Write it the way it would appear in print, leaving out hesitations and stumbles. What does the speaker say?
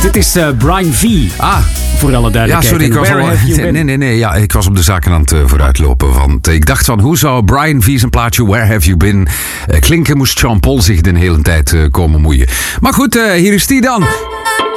Dit is Brian V. Voor alle duidelijkheid. Ja, sorry, ik was Nee, ja, ik was op de zaken aan het vooruitlopen. Want ik dacht van, hoe zou Brian V zijn plaatje Where Have You Been klinken? Moest Jean Paul zich de hele tijd komen moeien. Maar goed, hier is die dan.